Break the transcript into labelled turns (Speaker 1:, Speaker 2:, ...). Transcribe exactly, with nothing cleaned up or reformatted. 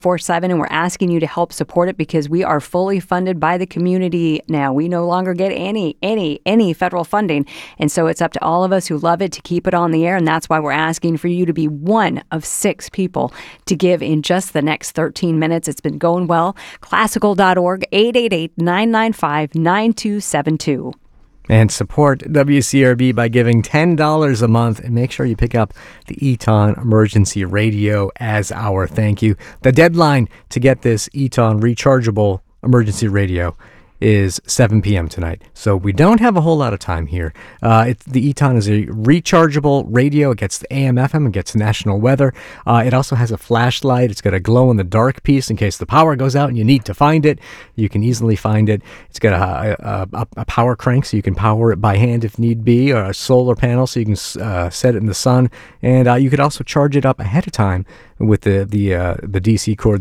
Speaker 1: four seven, and we're asking you to help support it because we are fully funded by the community now. We no longer get any, any, any federal funding. And so it's up to all of us who love it to keep it on the air. And that's why we're asking for you to be one of six people to give in just the next thirteen minutes. It's been going well. Classical dot org, eight eight eight, nine nine five, nine two seven two.
Speaker 2: And support W C R B by giving ten dollars a month, and make sure you pick up the Eton Emergency Radio as our thank you. The deadline to get this Eton rechargeable emergency radio is seven p.m. tonight. So we don't have a whole lot of time here. Uh, it, the Eton is a rechargeable radio. It gets the A M F M. It gets national weather. Uh, it also has a flashlight. It's got a glow-in-the-dark piece in case the power goes out and you need to find it. You can easily find it. It's got a, a, a power crank so you can power it by hand if need be, or a solar panel so you can uh, set it in the sun. And uh, you could also charge it up ahead of time with the the uh, the D C cord